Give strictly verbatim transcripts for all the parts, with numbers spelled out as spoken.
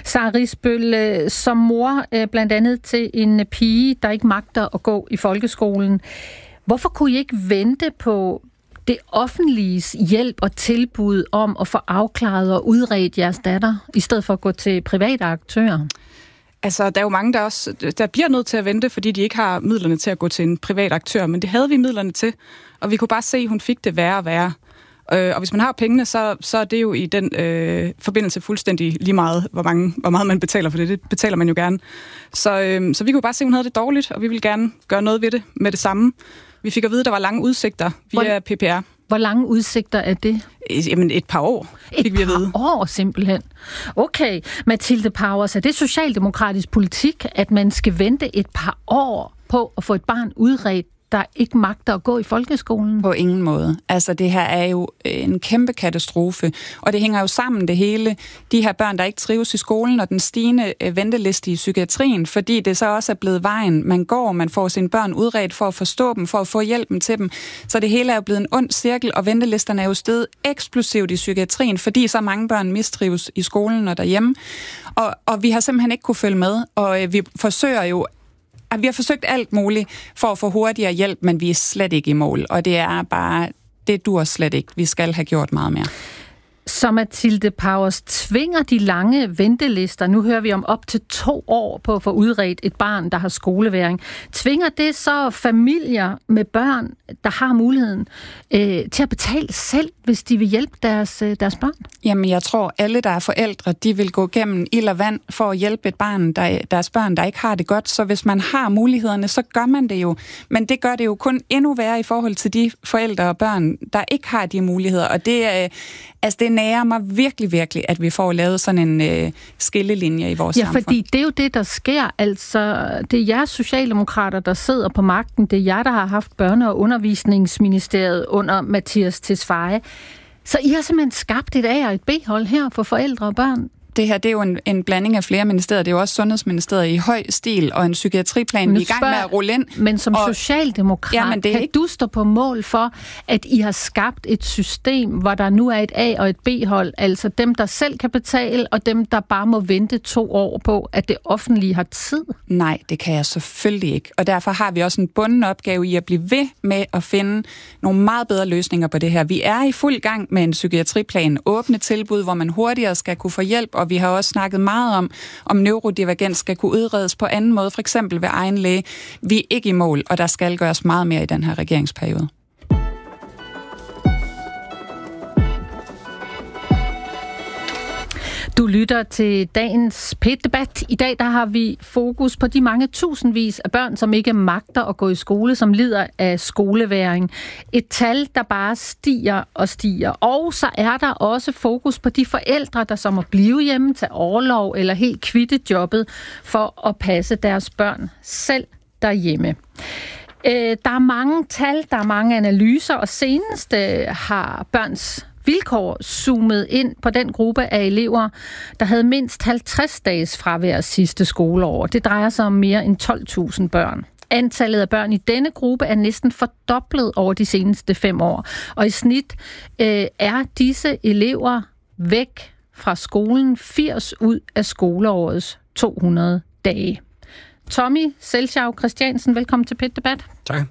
Sara Risbøl, som mor blandt andet til en pige, der ikke magter at gå i folkeskolen. Hvorfor kunne I ikke vente på det offentliges hjælp og tilbud om at få afklaret og udredt jeres datter, i stedet for at gå til private aktører? Altså, der er jo mange, der også der bliver nødt til at vente, fordi de ikke har midlerne til at gå til en privat aktør, men det havde vi midlerne til, og vi kunne bare se, at hun fik det værre og værre. Og hvis man har pengene, så, så er det jo i den øh, forbindelse fuldstændig lige meget, hvor, mange, hvor meget man betaler for det. Det betaler man jo gerne. Så, øh, så vi kunne bare se, at hun havde det dårligt, og vi ville gerne gøre noget ved det med det samme. Vi fik at vide, at der var lange udsigter via P P R. Hvor lange udsigter er det? Jamen et par år, fik et vi at vide. Et par år simpelthen. Okay, Mathilde Powers, er det socialdemokratisk politik, at man skal vente et par år på at få et barn udredt, der ikke magter at gå i folkeskolen? På ingen måde. Altså, det her er jo en kæmpe katastrofe, og det hænger jo sammen det hele. De her børn, der ikke trives i skolen, og den stigende venteliste i psykiatrien, fordi det så også er blevet vejen, man går, man får sine børn udredt for at forstå dem, for at få hjælpen til dem. Så det hele er jo blevet en ond cirkel, og ventelisterne er jo steget eksplosivt i psykiatrien, fordi så mange børn mistrives i skolen og derhjemme. Og, og vi har simpelthen ikke kunne følge med, og vi forsøger jo Vi har forsøgt alt muligt for at få hurtigere hjælp, men vi er slet ikke i mål. Og det er bare, det dur slet ikke. Vi skal have gjort meget mere. Så Mathilde Powers, tvinger de lange ventelister, nu hører vi om op til to år på at få udredt et barn, der har skoleværing. Tvinger det så familier med børn, der har muligheden, øh, til at betale selv, hvis de vil hjælpe deres, øh, deres børn? Jamen, jeg tror, alle, der er forældre, de vil gå gennem ild og vand for at hjælpe et barn, der, deres børn, der ikke har det godt. Så hvis man har mulighederne, så gør man det jo. Men det gør det jo kun endnu værre i forhold til de forældre og børn, der ikke har de muligheder. Og det er... Øh, Altså, det nærer mig virkelig, virkelig, at vi får lavet sådan en øh, skillelinje i vores ja, samfund. Ja, fordi det er jo det, der sker. Altså, det er jeres socialdemokrater, der sidder på magten. Det er jer, der har haft børne- og undervisningsministeriet under Mathias Tesfaye. Så I har simpelthen skabt et A- og et B-hold her for forældre og børn. Det her, det er jo en, en blanding af flere ministerier. Det er jo også Sundhedsministeriet i høj stil, og en psykiatriplan, vi er i gang med at rulle ind. Men som og, socialdemokrat, jamen, kan ikke... du stå på mål for, at I har skabt et system, hvor der nu er et A- og et B-hold, altså dem, der selv kan betale, og dem, der bare må vente to år på, at det offentlige har tid? Nej, det kan jeg selvfølgelig ikke. Og derfor har vi også en bunden opgave i at blive ved med at finde nogle meget bedre løsninger på det her. Vi er i fuld gang med en psykiatriplan, åbne tilbud, hvor man hurtigere skal kunne få hjælp, og vi har også snakket meget om, om neurodivergens skal kunne udredes på anden måde, for eksempel ved egen læge. Vi er ikke i mål, og der skal gøres meget mere i den her regeringsperiode. Du lytter til dagens P et-debat. I dag der har vi fokus på de mange tusindvis af børn, som ikke magter at gå i skole, som lider af skoleværing. Et tal, der bare stiger og stiger. Og så er der også fokus på de forældre, der så må blive hjemme, tage orlov eller helt kvitte jobbet for at passe deres børn selv derhjemme. Der er mange tal, der er mange analyser, og senest har Børns Vilkår zoomet ind på den gruppe af elever, der havde mindst halvtreds dages fravær sidste skoleår. Det drejer sig om mere end tolv tusind børn. Antallet af børn i denne gruppe er næsten fordoblet over de seneste fem år. Og i snit øh, er disse elever væk fra skolen firs ud af skoleårets to hundrede dage. Tommy Selschau Christiansen, velkommen til P et-debat. Tak.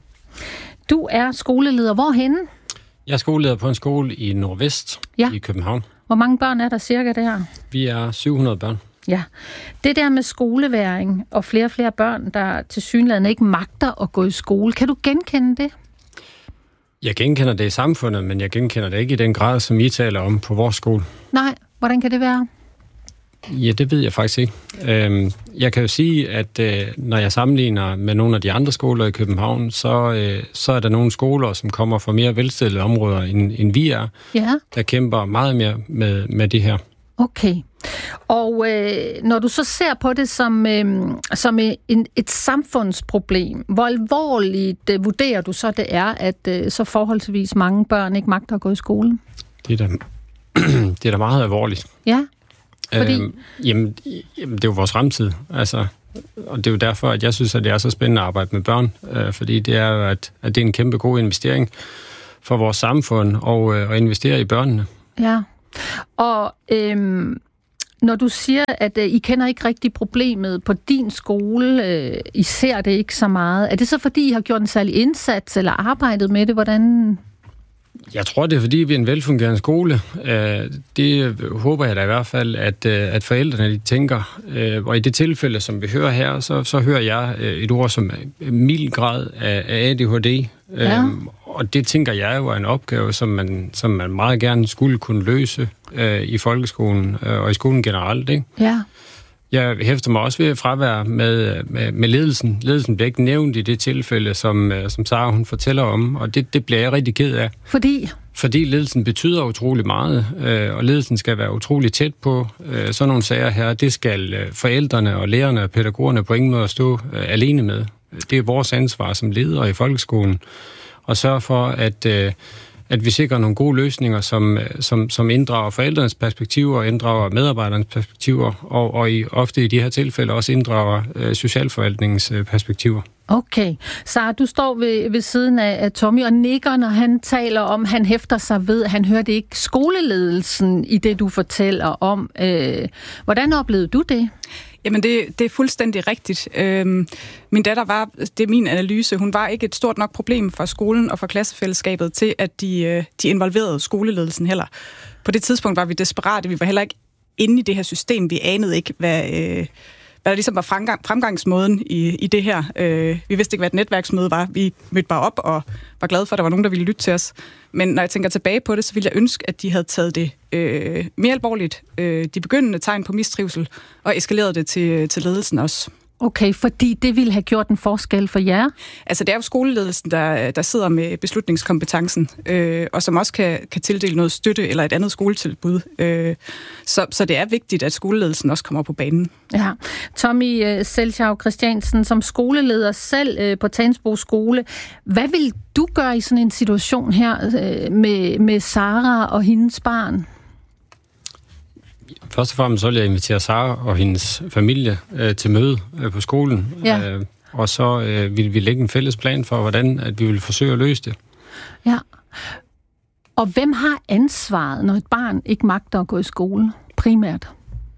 Du er skoleleder. Hvorhenne? Jeg er skoleleder på en skole i Nordvest ja. i København. Hvor mange børn er der cirka der? Vi er syv hundrede børn. Ja. Det der med skoleværing og flere og flere børn, der tilsyneladende ikke magter at gå i skole. Kan du genkende det? Jeg genkender det i samfundet, men jeg genkender det ikke i den grad, som I taler om på vores skole. Nej, hvordan kan det være? Ja, det ved jeg faktisk ikke. Jeg kan jo sige, at når jeg sammenligner med nogle af de andre skoler i København, så, så er der nogle skoler, som kommer fra mere velstillede områder, end, end vi er, ja. der kæmper meget mere med, med det her. Okay. Og øh, når du så ser på det som, øh, som en, et samfundsproblem, hvor alvorligt øh, vurderer du så, det er, at øh, så forholdsvis mange børn ikke magter at gå i skole? Det er da, det er da meget alvorligt. Ja. Fordi... Øhm, jamen, jamen, det er jo vores fremtid, altså, og det er jo derfor, at jeg synes, at det er så spændende at arbejde med børn, øh, fordi det er jo, at, at det er en kæmpe god investering for vores samfund og, øh, at investere i børnene. Ja, og øhm, Når du siger, at uh, I kender ikke rigtig problemet på din skole, uh, I ser det ikke så meget, er det så fordi, I har gjort en særlig indsats eller arbejdet med det? Hvordan... Jeg tror, det er fordi, vi er en velfungerende skole. Det håber jeg da i hvert fald, at, at forældrene de tænker. Og i det tilfælde, som vi hører her, så, så hører jeg et ord som mild grad af A D H D. Ja. Og det tænker jeg jo er en opgave, som man, som man meget gerne skulle kunne løse i folkeskolen og i skolen generelt. Ikke? Ja. Jeg hæfter mig også ved fravær med, med, med ledelsen. Ledelsen bliver ikke nævnt i det tilfælde, som, som Sara hun fortæller om, og det, det bliver jeg rigtig ked af. Fordi? Fordi ledelsen betyder utrolig meget, øh, og ledelsen skal være utrolig tæt på. Øh, sådan nogle sager her, det skal øh, forældrene og lærerne og pædagogerne på ingen måde stå øh, alene med. Det er vores ansvar som ledere i folkeskolen, at sørge for, at... Øh, at vi sikrer nogle gode løsninger, som, som, som inddrager forældrenes perspektiver, inddrager medarbejdernes perspektiver, og, og i, ofte i de her tilfælde også inddrager øh, socialforvaltningens øh, perspektiver. Okay. Sara, du står ved, ved siden af, af Tommy og nikker, når han taler om, han hæfter sig ved, han hørte ikke skoleledelsen i det, du fortæller om. Øh, hvordan oplevede du det? Jamen, det, det er fuldstændig rigtigt. Øhm, min datter var, det er min analyse, hun var ikke et stort nok problem for skolen og for klassefællesskabet til, at de, øh, de involverede skoleledelsen heller. På det tidspunkt var vi desperate, vi var heller ikke inde i det her system, vi anede ikke, hvad... Øh, hvad der ligesom var fremgang, fremgangsmåden i, i det her. Øh, vi vidste ikke, hvad et netværksmøde var. Vi mødte bare op og var glade for, at der var nogen, der ville lytte til os. Men når jeg tænker tilbage på det, så ville jeg ønske, at de havde taget det øh, mere alvorligt. Øh, de begyndende tegn på mistrivsel, og eskaleret det til, til ledelsen også. Okay, fordi det ville have gjort en forskel for jer? Altså, det er jo skoleledelsen, der, der sidder med beslutningskompetencen, øh, og som også kan, kan tildele noget støtte eller et andet skoletilbud. Øh, så, så det er vigtigt, at skoleledelsen også kommer på banen. Ja. Tommy Seltschau Christiansen, som skoleleder selv øh, på Tagensbo Skole, hvad vil du gøre i sådan en situation her øh, med, med Sara og hendes barn? Først og fremmest så vil jeg invitere Sara og hendes familie øh, til møde øh, på skolen. Ja. Øh, og så øh, vil vi lægge en fælles plan for, hvordan at vi vil forsøge at løse det. Ja. Og hvem har ansvaret, når et barn ikke magter at gå i skole, primært?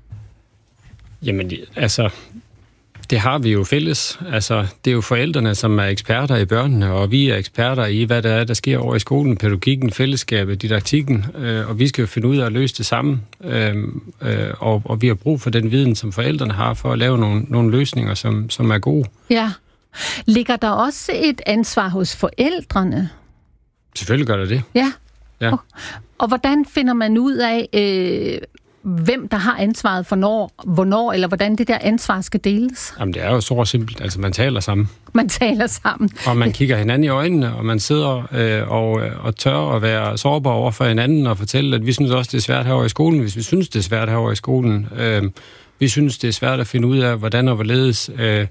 Jamen, altså... Det har vi jo fælles. Altså, det er jo forældrene, som er eksperter i børnene, og vi er eksperter i, hvad der er, der sker over i skolen, pædagogikken, fællesskabet, didaktikken, øh, og vi skal jo finde ud af at løse det sammen. Øh, øh, og, og vi har brug for den viden, som forældrene har, for at lave nogle, nogle løsninger, som, som er gode. Ja. Ligger der også et ansvar hos forældrene? Selvfølgelig gør der det. Ja. Ja. Og, og hvordan finder man ud af... Øh, hvem der har ansvaret for når, hvornår, eller hvordan det der ansvar skal deles? Jamen, det er jo så simpelt. Altså, man taler sammen. Man taler sammen. Og man kigger hinanden i øjnene, og man sidder øh, og, og tør at være sårbar over for hinanden og fortælle, at vi synes også, det er svært herovre i skolen, hvis vi synes, det er svært herovre i skolen. Øh, vi synes, det er svært at finde ud af, hvordan og hvorledes øh,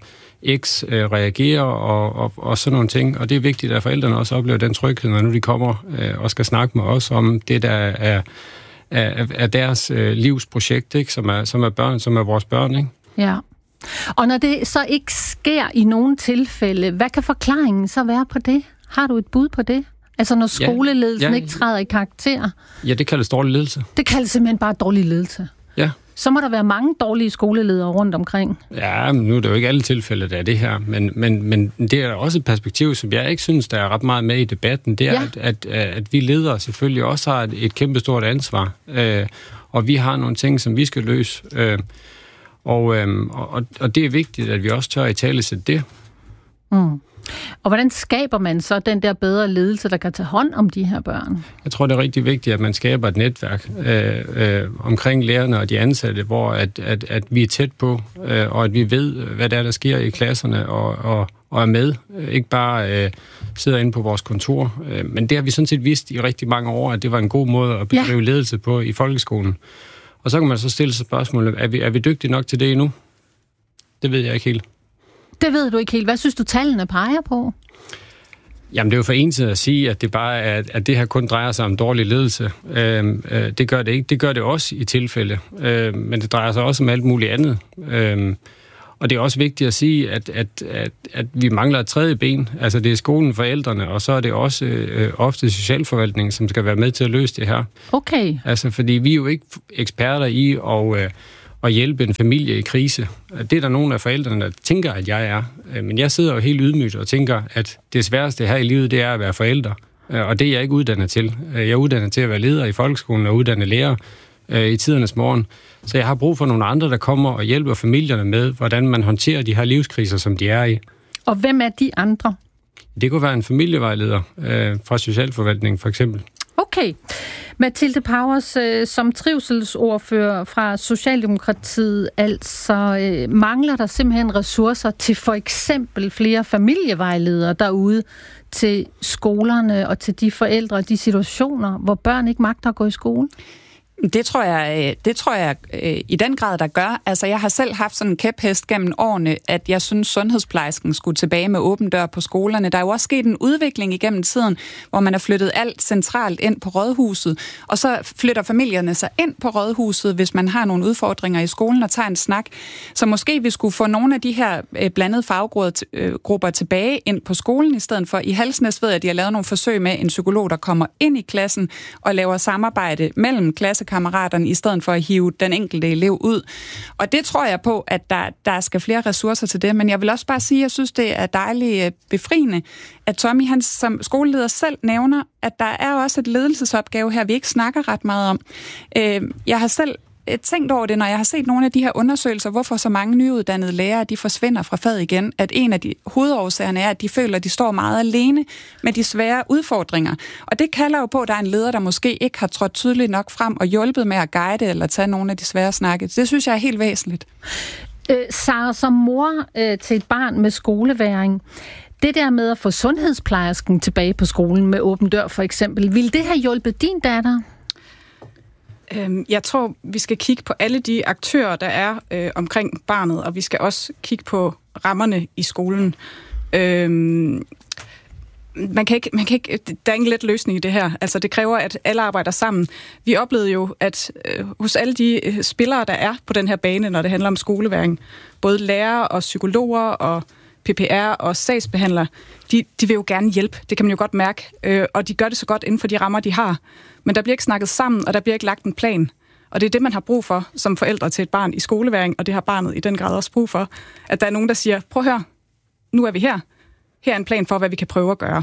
X øh, reagerer og, og, og sådan nogle ting. Og det er vigtigt, at forældrene også oplever den tryghed, når nu de kommer øh, og skal snakke med os om det, der er... Af, af deres øh, livsprojekt, ikke? Som er, som er børn, som er vores børn, ikke? Ja. Og når det så ikke sker i nogen tilfælde, hvad kan forklaringen så være på det? Har du et bud på det? Altså når skoleledelsen ja, ja, ikke træder i karakter? Ja, det kaldes dårlig ledelse. Det kaldes simpelthen bare dårlig ledelse? Ja. Så må der være mange dårlige skoleledere rundt omkring. Ja, men nu er det jo ikke alle tilfælde, der er det her. Men, men, men det er også et perspektiv, som jeg ikke synes, der er ret meget med i debatten. Det er, ja. at, at, at vi ledere selvfølgelig også har et, et kæmpestort ansvar. Øh, og vi har nogle ting, som vi skal løse. Øh, og, øh, og, og det er vigtigt, at vi også tør i tale sætte det. Mm. Og hvordan skaber man så den der bedre ledelse, der kan tage hånd om de her børn? Jeg tror, det er rigtig vigtigt, at man skaber et netværk øh, øh, omkring lærerne og de ansatte, hvor at, at, at vi er tæt på, øh, og at vi ved, hvad der er, der sker i klasserne, og, og, og er med. Ikke bare øh, sidder inde på vores kontor. Øh, men det har vi sådan set vidst i rigtig mange år, at det var en god måde at bedrive ja. ledelse på i folkeskolen. Og så kan man så stille sig spørgsmålet, er vi, er vi dygtige nok til det endnu? Det ved jeg ikke helt. Det ved du ikke helt. Hvad synes du, tallene peger på? Jamen, det er jo for ensidigt at sige, at det bare er, at det her kun drejer sig om dårlig ledelse. Øh, øh, det gør det ikke. Det gør det også i tilfælde. Øh, men det drejer sig også om alt muligt andet. Øh, og det er også vigtigt at sige, at, at, at, at vi mangler et tredje ben. Altså, det er skolen, forældrene, og så er det også øh, ofte socialforvaltningen, som skal være med til at løse det her. Okay. Altså, fordi vi er jo ikke eksperter i at... Øh, at hjælpe en familie i krise. Det er der nogle af forældrene, der tænker, at jeg er. Men jeg sidder jo helt ydmygt og tænker, at det sværeste her i livet, det er at være forælder. Og det er jeg ikke uddannet til. Jeg er uddannet til at være leder i folkeskolen og uddannet lærer i tidernes morgen. Så jeg har brug for nogle andre, der kommer og hjælper familierne med, hvordan man håndterer de her livskriser, som de er i. Og hvem er de andre? Det kunne være en familievejleder øh, fra socialforvaltningen for eksempel. Okay. Mathilde Powers, øh, som trivselsordfører fra Socialdemokratiet, altså øh, mangler der simpelthen ressourcer til for eksempel flere familievejledere derude til skolerne og til de forældre og de situationer, hvor børn ikke magter at gå i skole? Det tror jeg, det tror jeg i den grad, der gør. Altså, jeg har selv haft sådan en kæphest gennem årene, at jeg synes, sundhedsplejersken skulle tilbage med åben dør på skolerne. Der er jo også sket en udvikling igennem tiden, hvor man har flyttet alt centralt ind på rådhuset, og så flytter familierne sig ind på rådhuset, hvis man har nogle udfordringer i skolen og tager en snak. Så måske vi skulle få nogle af de her blandede faggrupper tilbage ind på skolen i stedet for. I Halsnæs ved jeg, at de har lavet nogle forsøg med en psykolog, der kommer ind i klassen og laver samarbejde mellem klasse kammeraterne, i stedet for at hive den enkelte elev ud. Og det tror jeg på, at der, der skal flere ressourcer til det. Men jeg vil også bare sige, at jeg synes, det er dejligt befriende, at Tommy, han som skoleleder selv nævner, at der er også et ledelsesopgave her, vi ikke snakker ret meget om. Jeg har selv tænkt over det, når jeg har set nogle af de her undersøgelser, hvorfor så mange nyuddannede lærere, de forsvinder fra faget igen, at en af de hovedårsagerne er, at de føler, at de står meget alene med de svære udfordringer. Og det kalder jo på, at der er en leder, der måske ikke har trådt tydeligt nok frem og hjulpet med at guide eller tage nogle af de svære snakke. Det synes jeg er helt væsentligt. Øh, Sara, som mor øh, til et barn med skoleværing, det der med at få sundhedsplejersken tilbage på skolen med åben dør for eksempel, ville det have hjulpet din datter? Jeg tror, vi skal kigge på alle de aktører, der er øh, omkring barnet, og vi skal også kigge på rammerne i skolen. Øhm, man kan ikke, man kan ikke, der er ingen let løsning i det her. Altså, det kræver, at alle arbejder sammen. Vi oplevede jo, at øh, hos alle de øh, spillere, der er på den her bane, når det handler om skoleværing, både lærere og psykologer og P P R og sagsbehandlere, de, de vil jo gerne hjælpe. Det kan man jo godt mærke. Øh, og de gør det så godt inden for de rammer, de har. Men der bliver ikke snakket sammen, og der bliver ikke lagt en plan. Og det er det, man har brug for som forældre til et barn i skoleværing, og det har barnet i den grad også brug for. At der er nogen, der siger, prøv at høre, nu er vi her. Her er en plan for, hvad vi kan prøve at gøre.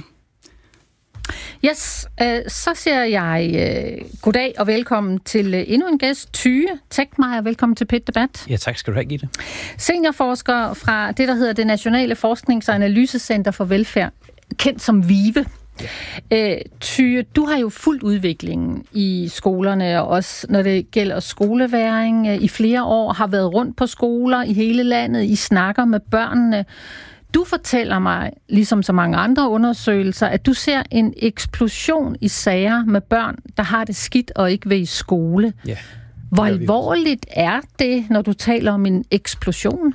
Yes, øh, så siger jeg øh, goddag og velkommen til øh, endnu en gæst, Tyge Tekmeier. Velkommen til P et Debat. Ja, tak skal du have, Gitte. Seniorforsker fra det, der hedder det Nationale Forsknings- og Analysecenter for Velfærd, kendt som VIVE. Ja. Øh, Tyge, du har jo fulgt udviklingen i skolerne, og også når det gælder skoleværing, øh, i flere år, har været rundt på skoler i hele landet. I snakker med børnene. Du fortæller mig, ligesom så mange andre undersøgelser, at du ser en eksplosion i sager med børn, der har det skidt og ikke vil i skole. Ja. Hvor alvorligt er det, når du taler om en eksplosion?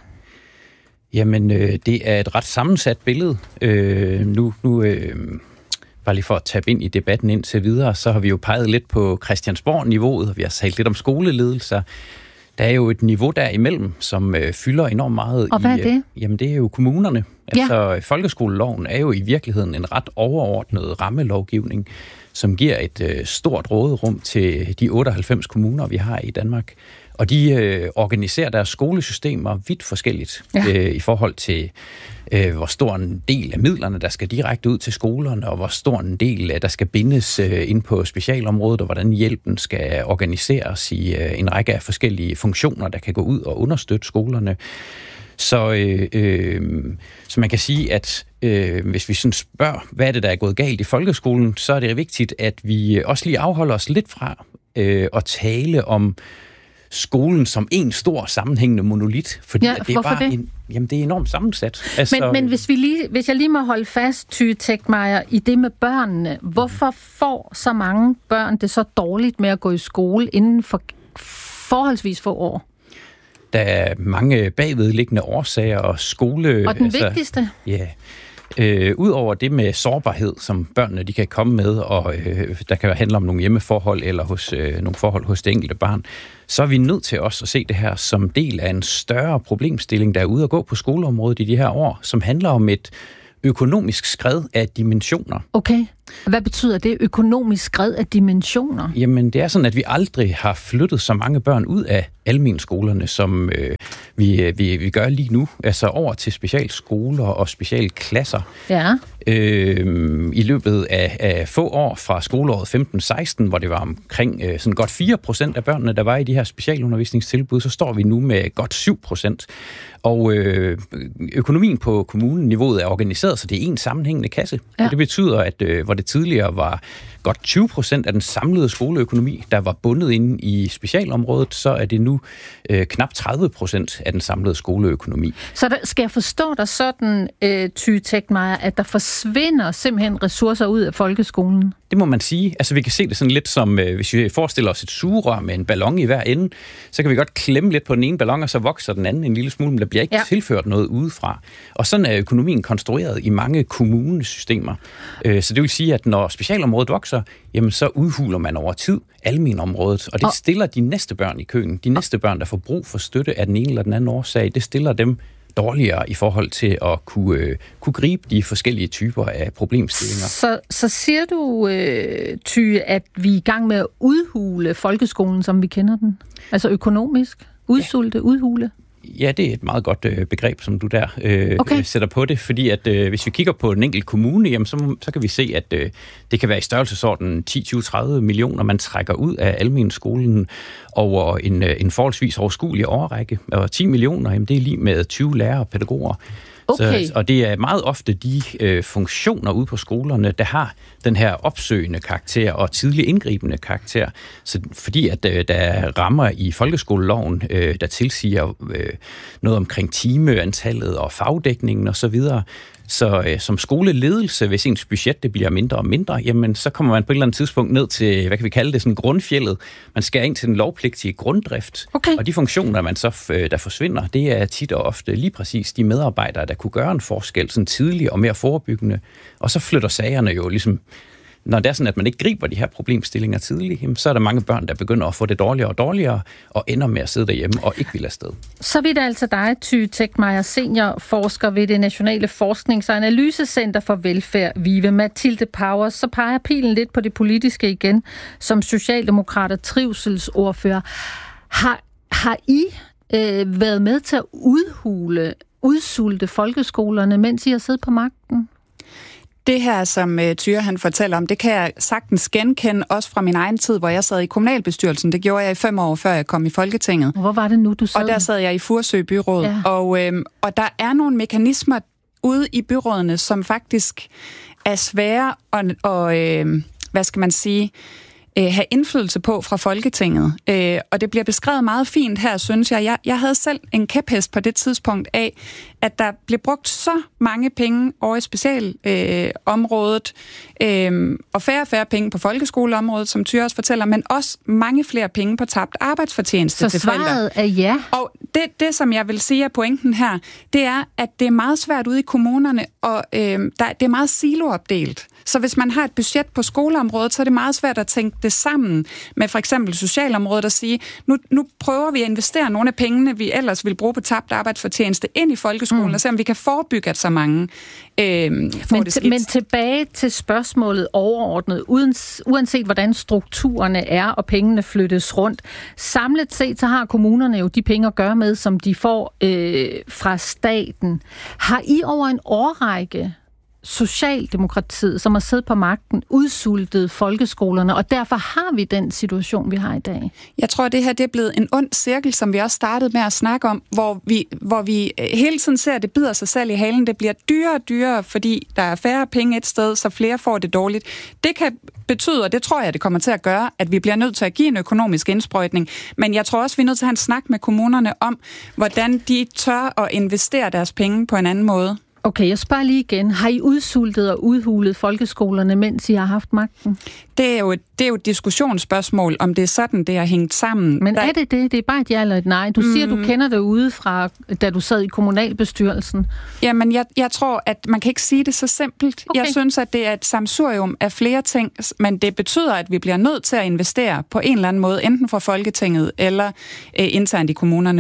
Jamen, øh, det er et ret sammensat billede. Øh, nu, nu øh, bare lige for at tabe ind i debatten indtil videre, så har vi jo peget lidt på Christiansborg-niveauet, og vi har talt lidt om skoleledelser. Der er jo et niveau derimellem, som øh, fylder enormt meget. Og hvad i, er det? Øh, jamen, det er jo kommunerne. Ja. Altså, folkeskoleloven er jo i virkeligheden en ret overordnet rammelovgivning, som giver et øh, stort råderum til de otteoghalvfems kommuner, vi har i Danmark. Og de øh, organiserer deres skolesystemer vidt forskelligt ja. øh, i forhold til, øh, hvor stor en del af midlerne, der skal direkte ud til skolerne, og hvor stor en del, der skal bindes øh, ind på specialområdet, og hvordan hjælpen skal organiseres i øh, en række af forskellige funktioner, der kan gå ud og understøtte skolerne. Så, øh, øh, så man kan sige, at øh, hvis vi sådan spørger, hvad er det, der er gået galt i folkeskolen, så er det vigtigt, at vi også lige afholder os lidt fra øh, at tale om skolen som en stor sammenhængende monolit, fordi ja, at det er bare det? En, jamen det er enormt sammensat. Altså, men men hvis, vi lige, hvis jeg lige må holde fast, Tyge Tekmeier, i det med børnene, hvorfor får så mange børn det så dårligt med at gå i skole inden for forholdsvis få år? Der er mange bagvedliggende årsager og skole... Og den altså, vigtigste? Ja. Øh, Udover det med sårbarhed, som børnene de kan komme med, og øh, der kan handle om nogle hjemmeforhold eller hos, øh, nogle forhold hos det enkelte barn, så er vi nødt til også at se det her som del af en større problemstilling, der er ude at gå på skoleområdet i de her år, som handler om et økonomisk skred af dimensioner. Okay. Hvad betyder det økonomisk skred af dimensioner? Jamen, det er sådan, at vi aldrig har flyttet så mange børn ud af almenskolerne, som øh, vi, vi, vi gør lige nu. Altså over til specialskoler og specialklasser. Ja. Øh, I løbet af, af få år fra skoleåret femten seksten, hvor det var omkring øh, sådan godt fire procent af børnene, der var i de her specialundervisningstilbud, så står vi nu med godt syv procent. Og øh, økonomien på kommuneniveauet er organiseret, så det er en sammenhængende kasse. Ja. Og det betyder, at øh, hvor det tidligere var godt tyve procent af den samlede skoleøkonomi, der var bundet inde i specialområdet, så er det nu øh, knap tredive procent af den samlede skoleøkonomi. Så der, skal jeg forstå dig sådan, øh, Ty Tegtmeier, at der forsvinder simpelthen ressourcer ud af folkeskolen? Det må man sige. Altså vi kan se det sådan lidt som, øh, hvis vi forestiller os et sugerør med en ballon i hver ende, så kan vi godt klemme lidt på den ene ballon, og så vokser den anden en lille smule, men der bliver ikke ja. tilført noget udefra. Og sådan er økonomien konstrueret i mange kommunesystemer. Øh, så det vil sige, at når specialområdet vokser, jamen så udhuler man over tid almenområdet, og det og... stiller de næste børn i køen. De næste børn, der får brug for støtte af den ene eller den anden årsag, det stiller dem dårligere i forhold til at kunne, øh, kunne gribe de forskellige typer af problemstillinger. Så, så siger du, øh, Ty, at vi er i gang med at udhule folkeskolen, som vi kender den? Altså økonomisk? Udsulte, ja. udhule? Ja, det er et meget godt øh, begreb, som du der øh, okay. sætter på det, fordi at øh, hvis vi kigger på en enkelt kommune, jamen, så, så kan vi se, at øh, det kan være i størrelsesorden ti, tyve, tredive millioner, man trækker ud af almenskolen over en, øh, en forholdsvis overskuelig årrække. Og ti millioner, jamen, det er lige med tyve lærere og pædagoger. Okay. Så, og det er meget ofte de øh, funktioner ude på skolerne, der har den her opsøgende karakter og tidlig indgribende karakter. Så, fordi at øh, der er rammer i folkeskoleloven, øh, der tilsiger øh, noget omkring timeantallet og fagdækningen osv., så øh, som skoleledelse, hvis ens budget det bliver mindre og mindre, jamen så kommer man på et eller andet tidspunkt ned til, hvad kan vi kalde det, sådan grundfjeldet. Man skal ind til den lovpligtige grunddrift. Okay. Og de funktioner, man så, øh, der forsvinder, det er tit og ofte lige præcis de medarbejdere, der kunne gøre en forskel sådan tidligt og mere forebyggende. Og så flytter sagerne jo ligesom, når det er sådan, at man ikke griber de her problemstillinger tidligt, så er der mange børn, der begynder at få det dårligere og dårligere, og ender med at sidde derhjemme og ikke vil afsted. Så vidt altså dig, Ty Tegtmeier, seniorforsker ved det Nationale Forsknings- og Analysecenter for Velfærd, VIVE, Mathilde Powers, så peger pilen lidt på det politiske igen, som socialdemokrat og trivselsordfører. Har, har I øh, været med til at udhule, udsulte folkeskolerne, mens I har siddet på magten? Det her, som uh, Tyre han fortæller om, det kan jeg sagtens genkende, også fra min egen tid, hvor jeg sad i kommunalbestyrelsen. Det gjorde jeg i fem år, før jeg kom i Folketinget. Hvor var det nu, du sad? Og der sad jeg i Furesø Byråd. Ja. Og, øhm, og der er nogle mekanismer ude i byrådene, som faktisk er svære at, og, øh, hvad skal man sige, øh, have indflydelse på fra Folketinget. Øh, og det bliver beskrevet meget fint her, synes jeg. Jeg, jeg havde selv en kæphest på det tidspunkt af, at der blev brugt så mange penge over i specialområdet, øh, øh, og færre og færre penge på folkeskoleområdet, som Tyre også fortæller, men også mange flere penge på tabt arbejdsfortjeneste til forældre. Så svaret er ja. Og det, det, som jeg vil sige er pointen her, det er, at det er meget svært ude i kommunerne, og øh, der, det er meget siloopdelt. Så hvis man har et budget på skoleområdet, så er det meget svært at tænke det sammen med for eksempel socialområdet og sige, nu, nu prøver vi at investere nogle af pengene, vi ellers vil bruge på tabt arbejdsfortjeneste ind i folkeskolen, mm. og se om vi kan forebygge, at så mange øh, får men, det skidt. Men tilbage til spørgsmålet overordnet, uden, uanset hvordan strukturerne er, og pengene flyttes rundt. Samlet set, så har kommunerne jo de penge at gøre med, som de får øh, fra staten. Har I over en årrække Socialdemokratiet, som har siddet på magten, udsultet folkeskolerne, og derfor har vi den situation, vi har i dag? Jeg tror, at det her det er blevet en ond cirkel, som vi også startede med at snakke om, hvor vi, hvor vi hele tiden ser, at det bider sig selv i halen. Det bliver dyrere og dyrere, fordi der er færre penge et sted, så flere får det dårligt. Det kan betyde, og det tror jeg, det kommer til at gøre, at vi bliver nødt til at give en økonomisk indsprøjtning. Men jeg tror også, vi er nødt til at have en snak med kommunerne om, hvordan de tør at investere deres penge på en anden måde. Okay, jeg spørger lige igen. Har I udsultet og udhulet folkeskolerne, mens I har haft magten? Det er jo et, det er jo et diskussionsspørgsmål, om det er sådan, det har hængt sammen. Men Der... er det det? Det er bare et ja eller et nej. Du siger, mm. du kender det udefra, da du sad i kommunalbestyrelsen. Jamen, jeg, jeg tror, at man kan ikke sige det så simpelt. Okay. Jeg synes, at det er et sammensurium af flere ting, men det betyder, at vi bliver nødt til at investere på en eller anden måde, enten fra Folketinget eller øh, internt i kommunerne nu.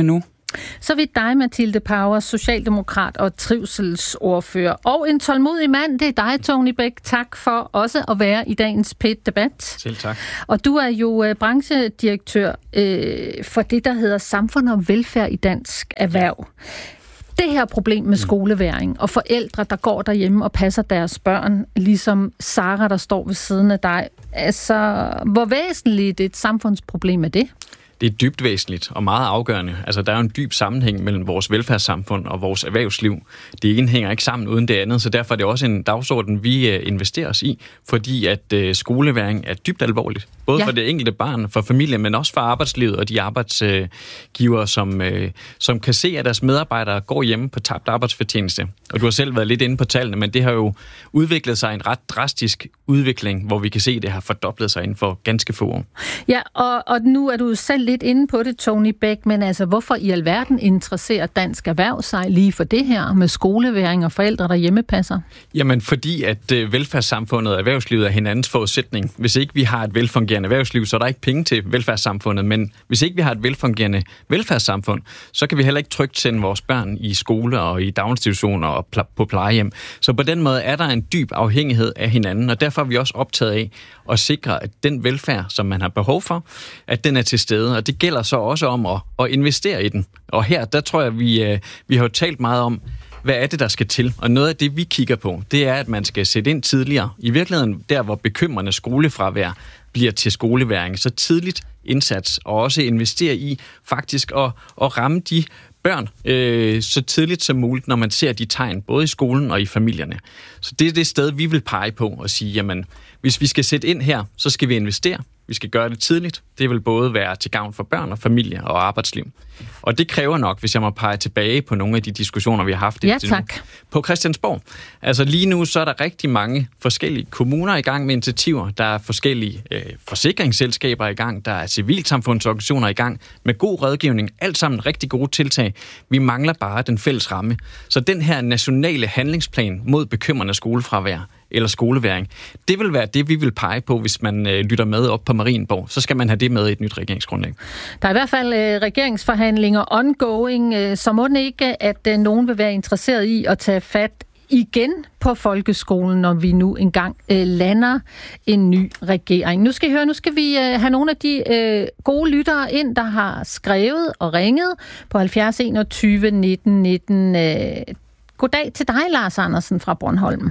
Så vidt dig, Mathilde Pauer, socialdemokrat og trivselsordfører. Og en tålmodig mand, det er dig, Tony Bæk. Tak for også at være i dagens P et-debat. Selv tak. Og du er jo øh, branchedirektør øh, for det, der hedder Samfund og Velfærd i Dansk Erhverv. Det her problem med skoleværing og forældre, der går derhjemme og passer deres børn, ligesom Sara, der står ved siden af dig. Altså, hvor væsentligt et samfundsproblem er det? Det er dybt væsentligt og meget afgørende. Altså, der er jo en dyb sammenhæng mellem vores velfærdssamfund og vores erhvervsliv. Det ene hænger ikke sammen uden det andet, så derfor er det også en dagsorden, vi investerer os i, fordi at uh, skoleværing er dybt alvorligt. Både ja. for det enkelte barn, for familien, men også for arbejdslivet og de arbejdsgivere, som, uh, som kan se, at deres medarbejdere går hjemme på tabt arbejdsfortjeneste. Og du har selv været lidt inde på tallene, men det har jo udviklet sig en ret drastisk udvikling, hvor vi kan se, at det har fordoblet sig inden for ganske få år. Ja, og, og nu er du selv lidt inde på det, Tony Bæk, men altså, hvorfor i alverden interesserer Dansk Erhverv sig lige for det her med skoleværing og forældre, der hjemmepasser? Jamen, fordi at øh, velfærdssamfundet og erhvervslivet er hinandens forudsætning. Hvis ikke vi har et velfungerende erhvervsliv, så er der ikke penge til velfærdssamfundet, men hvis ikke vi har et velfungerende velfærdssamfund, så kan vi heller ikke trygt sende vores børn i skole og i daginstitutioner og pl- på plejehjem. Så på den måde er der en dyb afhængighed af hinanden, og derfor er vi også optaget af at sikre, at den velfærd, som man har behov for, at den er til stede, og det gælder så også om at, at investere i den. Og her, der tror jeg, vi, vi har jo talt meget om, hvad er det, der skal til? Og noget af det, vi kigger på, det er, at man skal sætte ind tidligere. I virkeligheden, der hvor bekymrende skolefravær bliver til skoleværing, så tidligt indsats, og også investere i faktisk at, at ramme de børn øh, så tidligt som muligt, når man ser de tegn, både i skolen og i familierne. Så det er det sted, vi vil pege på og sige, jamen, hvis vi skal sætte ind her, så skal vi investere. Vi skal gøre det tidligt. Det vil både være til gavn for børn og familie og arbejdsliv. Og det kræver nok, hvis jeg må pege tilbage på nogle af de diskussioner, vi har haft. Ja, tak. På Christiansborg. Altså lige nu, så er der rigtig mange forskellige kommuner i gang med initiativer. Der er forskellige øh, forsikringsselskaber i gang. Der er civilsamfundsorganisationer i gang med god rådgivning. Alt sammen rigtig gode tiltag. Vi mangler bare den fælles ramme. Så den her nationale handlingsplan mod bekymrende skolefravær eller skoleværing, det vil være det, vi vil pege på, hvis man øh, lytter med op på Marienborg. Så skal man have det med i et nyt regeringsgrundlag. Der er i hvert fald øh, regeringsforhandlinger ongoing, øh, så må det ikke, at øh, nogen vil være interesseret i at tage fat igen på folkeskolen, når vi nu engang øh, lander en ny regering. Nu skal I høre, nu skal vi øh, have nogle af de øh, gode lyttere ind, der har skrevet og ringet på halvfjerds enogtyve nitten nitten. Øh, goddag til dig, Lars Andersen fra Bornholm.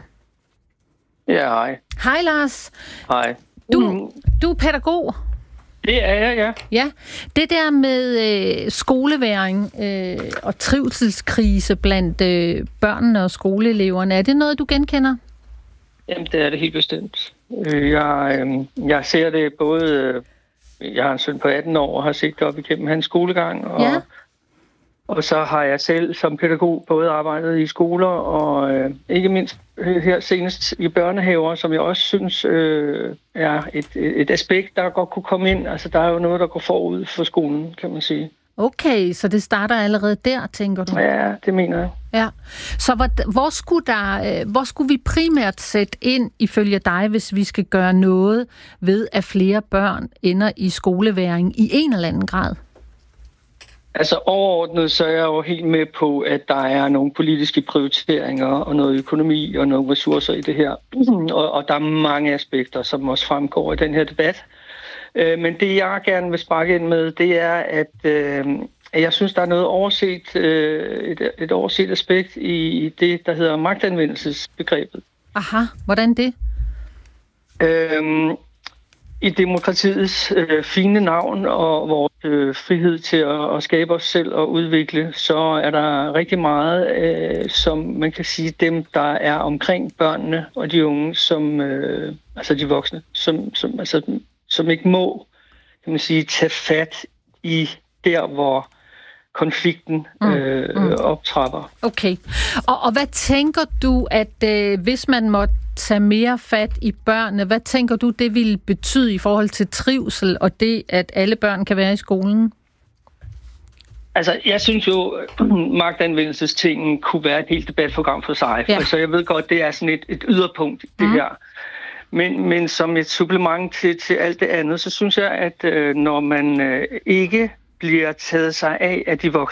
Ja, hej. Hej, Lars. Hej. Du, du er pædagog. Det er jeg, ja. Ja, det der med øh, skoleværing øh, og trivselskrise blandt øh, børnene og skoleeleverne, er det noget, du genkender? Jamen, det er det helt bestemt. Jeg, øh, jeg ser det både... Øh, jeg har en søn på atten år og har set det op igennem hans skolegang, og, ja. og så har jeg selv som pædagog både arbejdet i skoler og øh, ikke mindst her senest i børnehaver, som jeg også synes øh, er et, et aspekt, der godt kunne komme ind. Altså, der er jo noget, der går forud for skolen, kan man sige. Okay, så det starter allerede der, tænker du? Ja, det mener jeg. Ja. Så hvor, hvor, skulle der, hvor skulle vi primært sætte ind, ifølge dig, hvis vi skal gøre noget ved, at flere børn ender i skoleværing i en eller anden grad? Altså overordnet, så er jeg jo helt med på, at der er nogle politiske prioriteringer og noget økonomi og nogle ressourcer i det her. Og, og der er mange aspekter, som også fremgår i den her debat. Øh, men det, jeg gerne vil sparke ind med, det er, at, øh, at jeg synes, der er noget overset, øh, et, et overset aspekt i det, der hedder magtanvendelsesbegrebet. Aha, hvordan det? Øh, I demokratiets øh, fine navn og vores øh, frihed til at, at skabe os selv og udvikle, så er der rigtig meget, øh, som man kan sige, dem, der er omkring børnene og de unge, som, øh, altså de voksne, som, som, altså, som ikke må, kan man sige, tage fat i der, hvor konflikten øh, mm, mm. optrapper. Okay. Og, og hvad tænker du, at øh, hvis man måtte tage mere fat i børnene, hvad tænker du, det ville betyde i forhold til trivsel og det, at alle børn kan være i skolen? Altså, jeg synes jo, at magtanvendelsestingen kunne være et helt debatprogram for sig. Ja. Så jeg ved godt, det er sådan et, et yderpunkt, det mm. her. Men, men som et supplement til, til alt det andet, så synes jeg, at øh, når man øh, ikke bliver taget sig af af de voksne,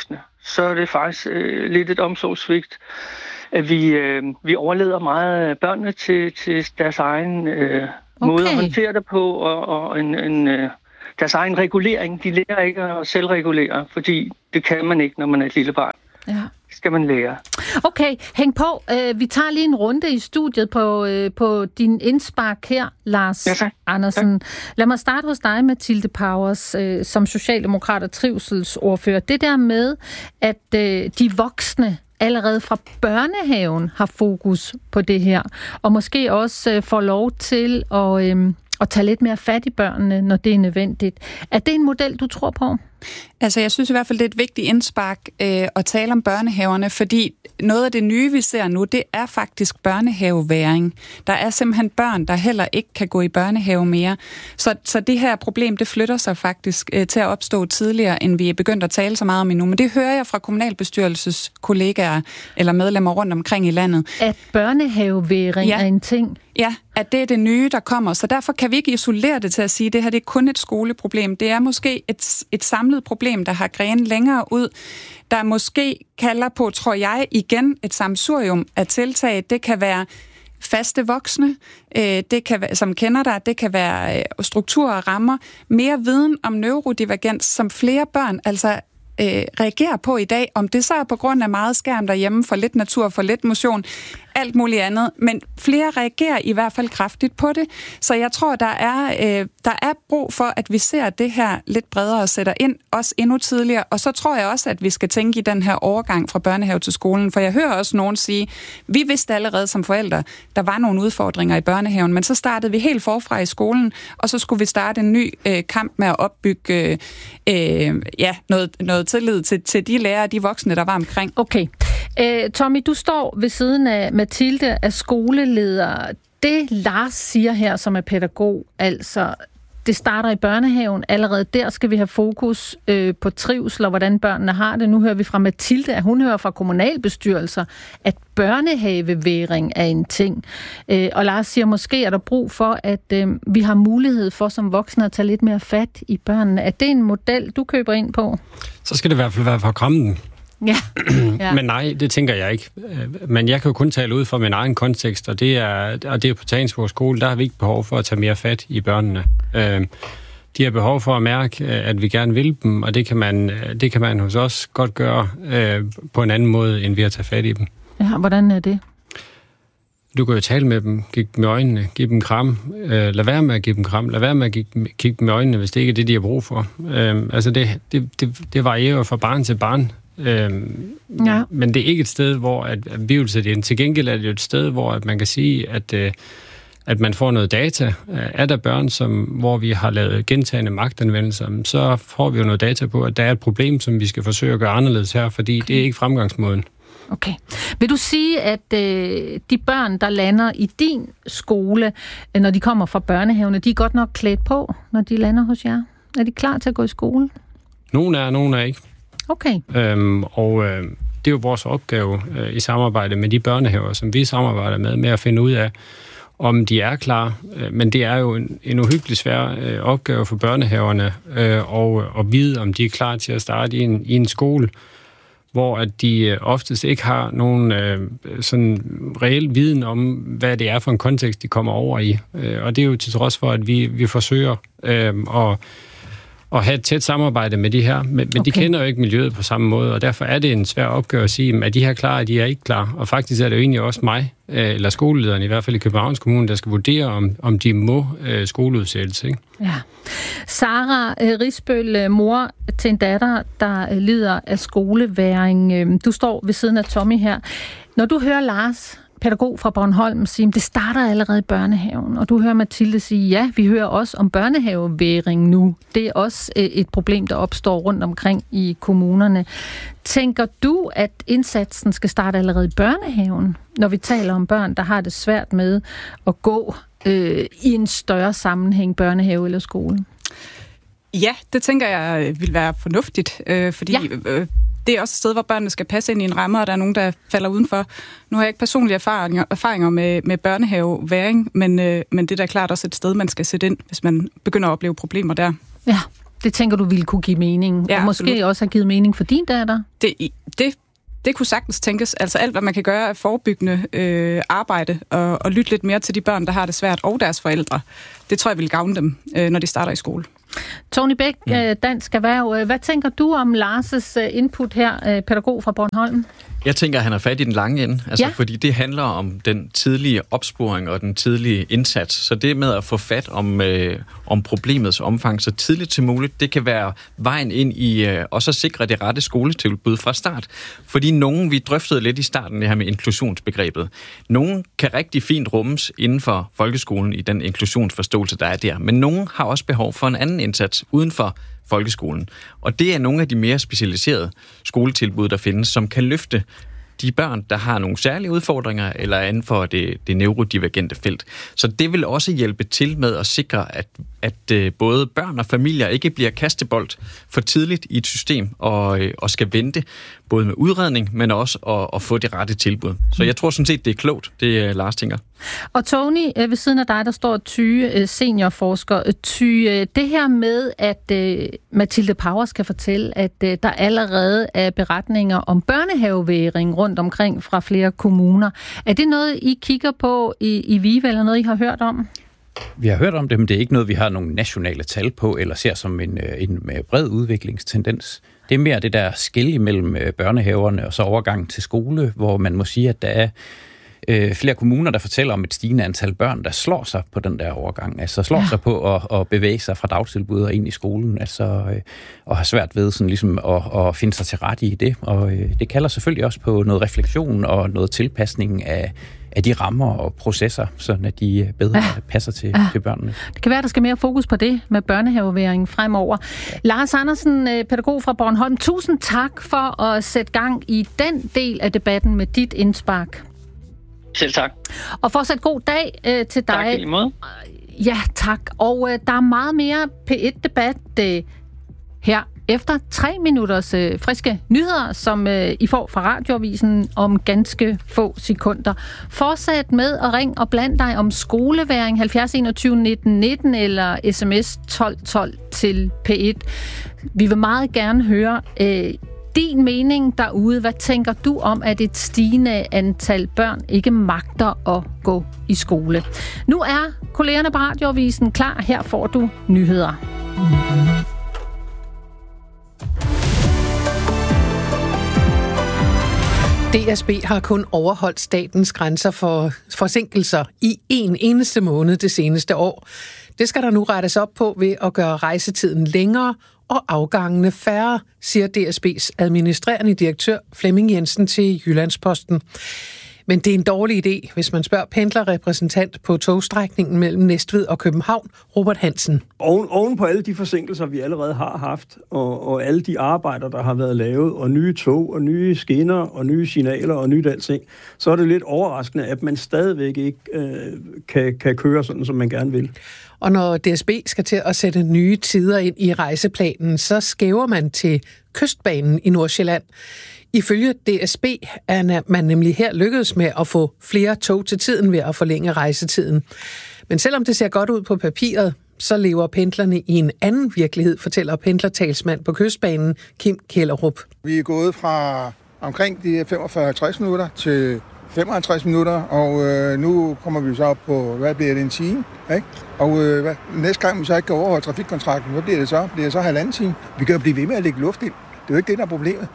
så er det faktisk øh, lidt et omsorgssvigt, at vi, øh, vi overlader meget af børnene til, til deres egen øh, okay. måde at håndtere det på, og, og en, en, øh, deres egen regulering. De lærer ikke at selvregulere, fordi det kan man ikke, når man er et lille barn. Ja. Det skal man lære. Okay, hæng på. Vi tager lige en runde i studiet på, på din indspark her, Lars ja, Andersen. Ja. Lad mig starte hos dig, Mathilde Powers, som socialdemokrat og trivselsordfører. Det der med, at de voksne allerede fra børnehaven har fokus på det her, og måske også får lov til at, at tage lidt mere fat i børnene, når det er nødvendigt. Er det en model, du tror på? Altså, jeg synes i hvert fald, det er et vigtigt indspark øh, at tale om børnehaverne, fordi noget af det nye, vi ser nu, det er faktisk børnehaveværing. Der er simpelthen børn, der heller ikke kan gå i børnehave mere. Så, så det her problem, det flytter sig faktisk øh, til at opstå tidligere, end vi er begyndt at tale så meget om endnu. Men det hører jeg fra kommunalbestyrelseskollegaer eller medlemmer rundt omkring i landet. At børnehaveværing ja. er en ting? Ja, at det er det nye, der kommer. Så derfor kan vi ikke isolere det til at sige, at det her det er kun et skoleproblem. Det er måske et, et samlet problem, der har grene længere ud, der måske kalder på, tror jeg, igen et sammensurium af tiltag. Det kan være faste voksne, det kan være, som kender dig, det kan være strukturer og rammer, mere viden om neurodivergens, som flere børn altså øh, reagerer på i dag. Om det så er på grund af meget skærm derhjemme, for lidt natur, for lidt motion, alt muligt andet, men flere reagerer i hvert fald kraftigt på det. Så jeg tror, der er, øh, der er brug for, at vi ser det her lidt bredere og sætter ind, også endnu tidligere. Og så tror jeg også, at vi skal tænke i den her overgang fra børnehave til skolen, for jeg hører også nogen sige, vi vidste allerede som forældre, der var nogle udfordringer i børnehaven, men så startede vi helt forfra i skolen, og så skulle vi starte en ny øh, kamp med at opbygge øh, ja, noget, noget tillid til, til de lærere og de voksne, der var omkring. Okay. Øh, Tommy, du står ved siden af Mathilde af skoleleder. Det Lars siger her, som er pædagog, altså det starter i børnehaven. Allerede der skal vi have fokus øh, på trivsel og hvordan børnene har det. Nu hører vi fra Mathilde, at hun hører fra kommunalbestyrelser, at børnehaveværing er en ting. Øh, og Lars siger, måske er der brug for, at øh, vi har mulighed for som voksne at tage lidt mere fat i børnene. Er det en model, du køber ind på? Så skal det i hvert fald være for krammen. Ja. ja. Men nej, det tænker jeg ikke. Men jeg kan jo kun tale ud fra min egen kontekst, og det er, og det er på Tagensborg skole, der har vi ikke behov for at tage mere fat i børnene. De har behov for at mærke, at vi gerne vil dem, og det kan man, det kan man hos os godt gøre på en anden måde, end ved at tage fat i dem. Ja, hvordan er det? Du kan jo tale med dem, kigge dem i øjnene, give dem kram, øh, lad være med at give dem kram, lad være med at kigge dem i øjnene, hvis det ikke er det, de har brug for. Øh, altså det, det, det, det varierer fra barn til barn. Øhm, ja. Men det er ikke et sted, hvor at, at vi vil sætte ind. Til gengæld er det jo et sted, hvor at man kan sige, at, øh, at man får noget data. Er der børn, som, hvor vi har lavet gentagne magtanvendelser, så får vi jo noget data på, at der er et problem, som vi skal forsøge at gøre anderledes her, fordi okay. det er ikke fremgangsmåden. Okay. Vil du sige, at øh, de børn, der lander i din skole, når de kommer fra børnehavene, de er godt nok klædt på, når de lander hos jer? Er de klar til at gå i skole? Nogle er, nogle er ikke. Okay. Øhm, og øh, det er jo vores opgave øh, i samarbejde med de børnehaver, som vi samarbejder med, med at finde ud af, om de er klar. Øh, men det er jo en, en uhyggelig svær øh, opgave for børnehaverne øh, og at vide, om de er klar til at starte i en, i en skole, hvor at de øh, oftest ikke har nogen øh, sådan reel viden om, hvad det er for en kontekst, de kommer over i. Øh, og det er jo til trods for, at vi, vi forsøger øh, at og have et tæt samarbejde med de her, men, men okay. de kender jo ikke miljøet på samme måde, og derfor er det en svær opgave at sige, at de her klar, at de er ikke klar. Og faktisk er det jo egentlig også mig, eller skolelederen, i hvert fald i Københavns Kommune, der skal vurdere, om, om de må øh, skoleudsættelse. Ikke? Ja. Sara øh, Risbøl, mor til en datter, der øh, lider af skoleværing. Øh, du står ved siden af Tommy her. Når du hører Lars, pædagog fra Bornholm, sige, det starter allerede i børnehaven, og du hører Mathilde sige, ja, vi hører også om børnehaveværing nu. Det er også et problem, der opstår rundt omkring i kommunerne. Tænker du, at indsatsen skal starte allerede i børnehaven, når vi taler om børn, der har det svært med at gå øh, i en større sammenhæng, børnehave eller skole? Ja, det tænker jeg vil være fornuftigt, øh, fordi ja. øh, det er også et sted, hvor børnene skal passe ind i en ramme, og der er nogen, der falder udenfor. Nu har jeg ikke personlige erfaringer, erfaringer med, med børnehaveværing, men, øh, men det er da klart også et sted, man skal sætte ind, hvis man begynder at opleve problemer der. Ja, Det tænker du ville kunne give mening, ja, og måske absolut. også have givet mening for din datter? Det, det, det kunne sagtens tænkes. Altså alt, hvad man kan gøre af forebyggende øh, arbejde, og, og lytte lidt mere til de børn, der har det svært, og deres forældre. Det tror jeg vil gavne dem, øh, når de starter i skole. Tony Bæk, mm. Dansk Erhverv. Hvad tænker du om Lars' input her, pædagog fra Bornholm? Jeg tænker, at han er fat i den lange ende, altså, ja. fordi det handler om den tidlige opsporing og den tidlige indsats. Så det med at få fat om, øh, om problemets omfang så tidligt som muligt, det kan være vejen ind i øh, også at sikre det rette skoletilbud fra start. Fordi nogen, vi drøftede lidt i starten det her med inklusionsbegrebet, nogen kan rigtig fint rummes inden for folkeskolen i den inklusionsforståelse, der er der, men nogen har også behov for en anden indsats uden for folkeskolen. Og det er nogle af de mere specialiserede skoletilbud, der findes, som kan løfte de børn, der har nogle særlige udfordringer, eller inden for det, det neurodivergente felt. Så det vil også hjælpe til med at sikre, at, at både børn og familier ikke bliver kastebold for tidligt i et system, og, og skal vente både med udredning, men også at, at få det rette tilbud. Så jeg tror sådan set, det er klogt, det Lars tænker. Og Tony, ved siden af dig, der står Tyge, seniorforsker. Tyge, det her med, at Mathilde Powers kan fortælle, at der allerede er beretninger om børnehavevægring rundt omkring fra flere kommuner. Er det noget, I kigger på i, i VIVE, eller noget, I har hørt om? Vi har hørt om det, men det er ikke noget, vi har nogle nationale tal på, eller ser som en, en bred udviklingstendens. Det er mere det der skel imellem børnehaverne og så overgangen til skole, hvor man må sige, at der er øh, flere kommuner, der fortæller om et stigende antal børn, der slår sig på den der overgang. Altså slår ja. sig på at, at bevæge sig fra dagtilbud og ind i skolen, altså øh, og har svært ved sådan ligesom at, at finde sig til rette i det. Og øh, det kalder selvfølgelig også på noget refleksion og noget tilpasning af af de rammer og processer, så at de bedre ja. passer til, ja. til børnene. Det kan være, der skal mere fokus på det med børnehaveværing fremover. Ja. Lars Andersen, pædagog fra Bornholm, tusind tak for at sætte gang i den del af debatten med dit indspark. Selv tak. Og fortsat god dag øh, til dig. Tak i lige måde. Ja, tak. Og øh, der er meget mere P et-debat øh, her efter tre minutters øh, friske nyheder, som øh, I får fra Radioavisen om ganske få sekunder. Fortsæt med at ringe og bland dig om skoleværing halvfjerds enogtyve nitten nitten eller sms tolv tolv til P et. Vi vil meget gerne høre øh, din mening derude. Hvad tænker du om, at et stigende antal børn ikke magter at gå i skole? Nu er kollegerne på Radioavisen klar. Her får du nyheder. D S B har kun overholdt statens grænser for forsinkelser i en eneste måned det seneste år. Det skal der nu rettes op på ved at gøre rejsetiden længere og afgangene færre, siger D S B's administrerende direktør Flemming Jensen til Jyllandsposten. Men det er en dårlig idé, hvis man spørger pendlerrepræsentant på togstrækningen mellem Næstved og København, Robert Hansen. Oven, oven på alle de forsinkelser, vi allerede har haft, og, og alle de arbejder, der har været lavet, og nye tog, og nye skinner, og nye signaler, og nyt alting, så er det lidt overraskende, at man stadigvæk ikke øh, kan, kan køre sådan, som man gerne vil. Og når D S B skal til at sætte nye tider ind i rejseplanen, så skæver man til Kystbanen i Nordsjælland. Ifølge D S B er man nemlig her lykkedes med at få flere tog til tiden ved at forlænge rejsetiden. Men selvom det ser godt ud på papiret, så lever pendlerne i en anden virkelighed, fortæller pendlertalsmand på Kystbanen, Kim Kjellerup. Vi er gået fra omkring de femogfyrre til halvtreds minutter til femoghalvtreds minutter, og øh, nu kommer vi så op på, hvad bliver det, en time? Ikke? Og øh, hvad, næste gang vi så ikke kan overholde trafikkontrakten, hvad bliver det så? Bliver det så halvanden time? Vi kan jo blive ved med at lægge luft ind. Det er jo ikke det, der er problemet.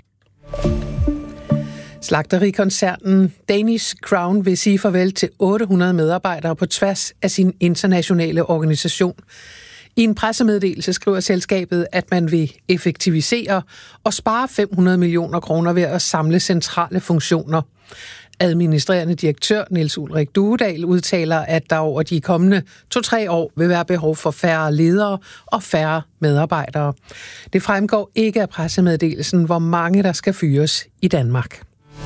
Slagterikoncernen Danish Crown vil sige farvel til otte hundrede medarbejdere på tværs af sin internationale organisation. I en pressemeddelelse skriver selskabet, at man vil effektivisere og spare fem hundrede millioner kroner ved at samle centrale funktioner. Administrerende direktør Niels Ulrik Duedal udtaler, at der over de kommende to-tre år vil være behov for færre ledere og færre medarbejdere. Det fremgår ikke af pressemeddelelsen, hvor mange der skal fyres i Danmark.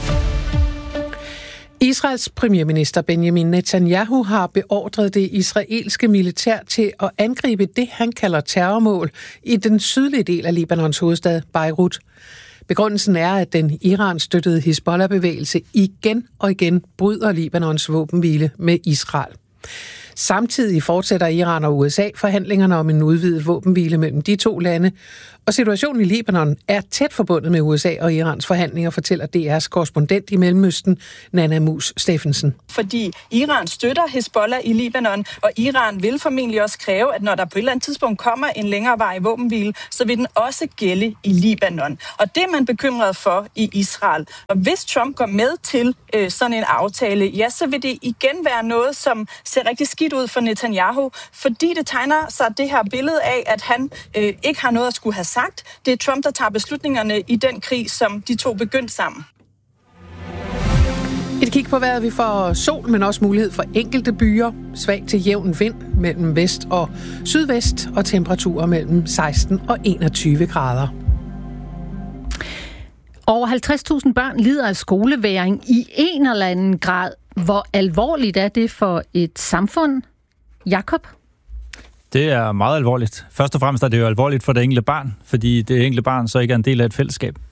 Israels premierminister Benjamin Netanyahu har beordret det israelske militær til at angribe det, han kalder terrormål i den sydlige del af Libanons hovedstad Beirut. Begrundelsen er, at den Iran-støttede Hizbollah-bevægelse igen og igen bryder Libanons våbenhvile med Israel. Samtidig fortsætter Iran og U S A forhandlingerne om en udvidet våbenhvile mellem de to lande, og situationen i Libanon er tæt forbundet med U S A og Irans forhandlinger, fortæller D R's korrespondent i Mellemøsten, Nana Mus Steffensen. Fordi Iran støtter Hezbollah i Libanon, og Iran vil formentlig også kræve, at når der på et eller andet tidspunkt kommer en længerevarig våbenhvile, så vil den også gælde i Libanon. Og det er man bekymret for i Israel. Og hvis Trump går med til øh, sådan en aftale, ja, så vil det igen være noget, som ser rigtig skidt ud for Netanyahu, fordi det tegner sig det her billede af, at han øh, ikke har noget at skulle have sagt. Det er Trump, der tager beslutningerne i den krig, som de to begyndte sammen. Et kig på vejret. Vi får sol, men også mulighed for enkelte byer. Svag til jævn vind mellem vest og sydvest, og temperaturer mellem seksten og enogtyve grader. Over halvtreds tusind børn lider af skolevægring i en eller anden grad. Hvor alvorligt er det for et samfund? Jakob? Det er meget alvorligt. Først og fremmest er det jo alvorligt for det enkelte barn, fordi det enkelte barn så ikke er en del af et fællesskab.